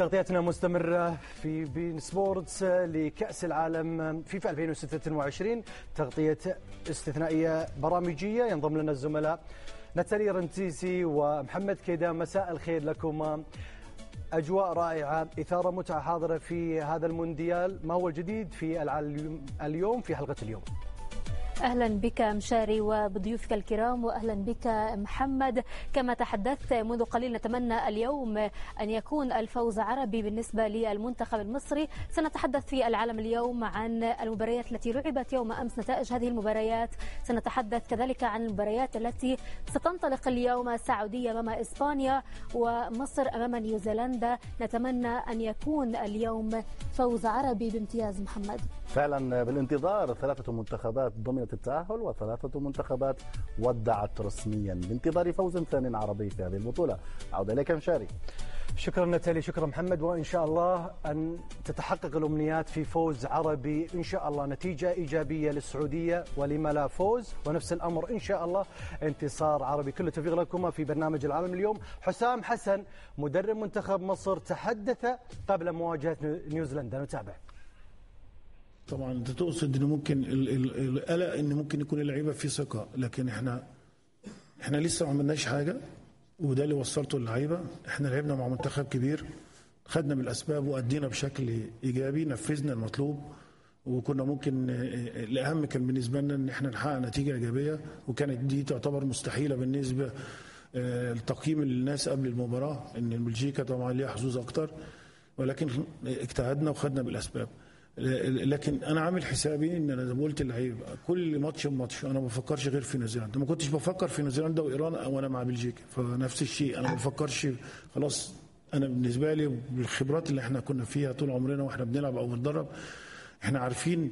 تغطيتنا مستمرة في بين سبورتس لكأس العالم فيفا 2026. تغطية استثنائية برامجية. ينضم لنا الزملاء نتالي رنتيسي ومحمد كيدان. مساء الخير لكم. أجواء رائعة، إثارة، متعة حاضرة في هذا المونديال. ما هو الجديد في اليوم في حلقة اليوم؟ أهلا بك مشاري وبضيوفك الكرام، وأهلا بك محمد. كما تحدثت منذ قليل، نتمنى اليوم أن يكون الفوز عربي بالنسبة للمنتخب المصري. سنتحدث في العالم اليوم عن المباريات التي لعبت يوم أمس، نتائج هذه المباريات. سنتحدث كذلك عن المباريات التي ستنطلق اليوم: السعودية أمام إسبانيا ومصر أمام نيوزيلندا. نتمنى أن يكون اليوم فوز عربي بامتياز. محمد، فعلا بالانتظار. 3 منتخبات ضمنت التأهل و3 منتخبات ودعت رسميا بانتظار فوز ثاني عربي في هذه البطولة. عودة إليك مشاري. شكرا نتالي، شكرا محمد، وإن شاء الله أن تتحقق الأمنيات في فوز عربي إن شاء الله. نتيجة إيجابية للسعودية، ولما لا فوز، ونفس الأمر إن شاء الله انتصار عربي. كل التوفيق لكم في برنامج العالم اليوم. حسام حسن مدرب منتخب مصر تحدث قبل مواجهة نيوزيلندا. نتابع. طبعا انت تقصد انه ممكن القلق ان ممكن يكون اللعيبه في ثقه، لكن احنا لسه ما عملناش حاجه، وده اللي وصلته للعيبه. احنا لعبنا مع منتخب كبير، خدنا بالاسباب وادينا بشكل ايجابي، نفذنا المطلوب، وكنا ممكن الاهم كان بالنسبه لنا ان احنا نحقق نتيجه ايجابيه، وكانت دي تعتبر مستحيله بالنسبه لتقييم الناس قبل المباراه، ان بلجيكا طبعا ليها حظوظ اكتر، ولكن اجتهدنا وخدنا بالاسباب. لكن انا عامل حسابي ان انا زي ما قلت للعيبه، كل ماتش انا ما بفكرش غير في نيوزيلندا. ما كنتش بفكر في نيوزيلندا وايران وانا مع بلجيكا، فنفس الشيء انا ما بفكرش. خلاص انا بالنسبه لي بالخبرات اللي احنا كنا فيها طول عمرنا واحنا بنلعب او بندرب، احنا عارفين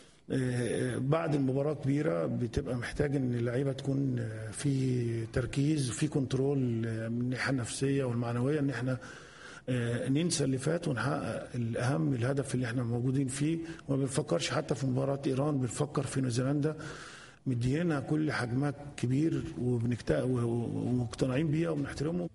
بعد المباراه كبيره بتبقى محتاج ان اللعيبه تكون في تركيز، في كنترول من الناحيه النفسيه والمعنويه، ان احنا ننسى اللي فات ونحقق الأهم، الهدف اللي احنا موجودين فيه. وما بنفكرش حتى في مباراة إيران، بنفكر في نيوزيلندا، مدينها كل حجمها كبير ومقتنعين بيها وبنحترمه.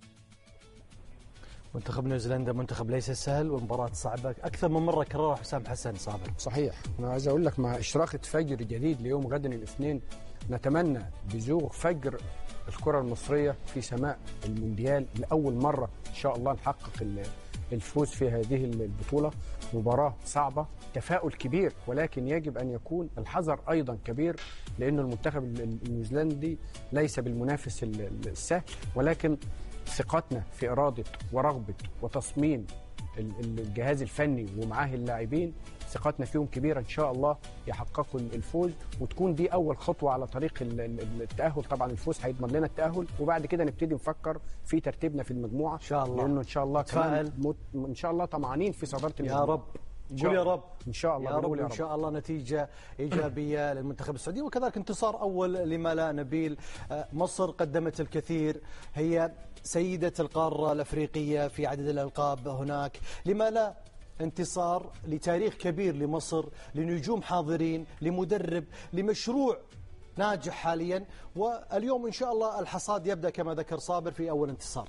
منتخب نيوزيلندا منتخب ليس سهل، والمباراة صعبة أكثر من مرة كررها حسام حسن. صابر صحيح. أنا عايز أقول لك، مع إشراقة فجر جديد ليوم غد الاثنين، نتمنى بزوغ فجر الكرة المصرية في سماء المونديال لأول مرة إن شاء الله نحقق الفوز في هذه البطولة. مباراة صعبة، تفاؤل كبير، ولكن يجب أن يكون الحذر أيضا كبير، لأن المنتخب النيوزيلندي ليس بالمنافس السهل، ولكن ثقتنا في إرادة ورغبة وتصميم الجهاز الفني ومعاه اللاعبين، ثقتنا فيهم كبيرة. إن شاء الله يحققوا الفوز، وتكون دي أول خطوة على طريق التأهل. طبعا الفوز هيضمن لنا التأهل، وبعد كده نبتدي نفكر في ترتيبنا في المجموعة إن شاء الله، لأنه إن شاء الله كمان إن شاء الله طمعانين في صدارة المجموعة. يا رب قول يا رب إن شاء الله. يا رب إن شاء الله نتيجة إيجابية للمنتخب السعودي، وكذلك انتصار أول لما لا. نبيل، مصر قدمت الكثير، هي سيدة القارة الأفريقية في عدد الألقاب هناك. لما لا انتصار لتاريخ كبير لمصر، لنجوم حاضرين، لمدرب، لمشروع ناجح حاليا. واليوم إن شاء الله الحصاد يبدأ كما ذكر صابر في أول انتصار.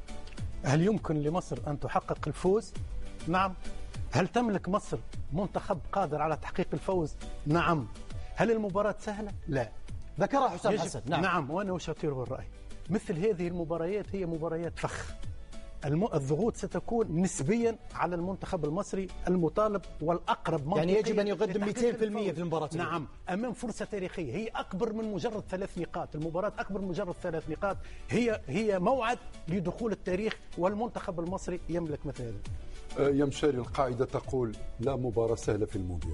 هل يمكن لمصر أن تحقق الفوز؟ نعم. هل تملك مصر منتخب قادر على تحقيق الفوز؟ نعم. هل المباراة سهلة؟ لا. ذكرها حسام حسن. نعم، وأنا أشاطره الرأي. مثل هذه المباريات هي مباريات فخ. الضغوط ستكون نسبيا على المنتخب المصري المطالب والأقرب، يعني يجب أن يقدم 200% في المباراة. نعم، أمام فرصة تاريخية، هي أكبر من مجرد 3 نقاط. المباراة أكبر من مجرد 3 نقاط، هي موعد لدخول التاريخ، والمنتخب المصري يملك مثل هذا. يمشاري القاعدة تقول لا مباراة سهلة في المونديال.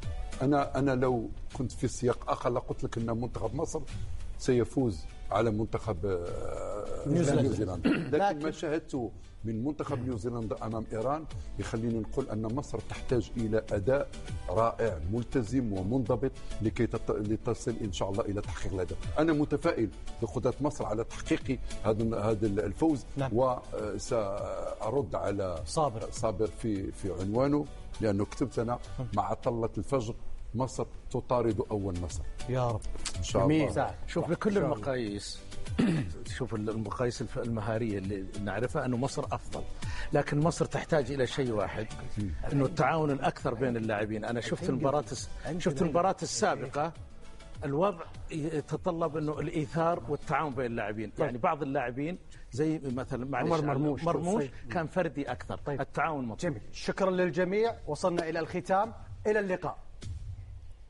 أنا لو كنت في سياق آخر لقلت لك أن منتخب مصر سيفوز على منتخب نيوزيلندا. لكن ما شاهدته من منتخب نيوزيلندا أمام إيران يخليني نقول أن مصر تحتاج إلى أداء رائع ملتزم ومنضبط لكي تصل إن شاء الله إلى تحقيق الهدف. أنا متفائل بقدرة مصر على تحقيق هذا الفوز. نعم. وسأرد على صابر في عنوانه، لأنه كتبت أنا مع طلة الفجر مصر تطارد أول نصر. يا رب إن شاء الله. شوف بكل المقاييس شوف المقاييس المهارية اللي نعرفها أنه مصر أفضل، لكن مصر تحتاج الى شيء واحد، انه التعاون الاكثر بين اللاعبين. انا شفت المباراة السابقة الوضع يتطلب انه الايثار والتعاون بين اللاعبين، يعني بعض اللاعبين زي مثلا عمر مرموش كان فردي اكثر. التعاون مطلوب. جميل، شكرا للجميع، وصلنا الى الختام، الى اللقاء.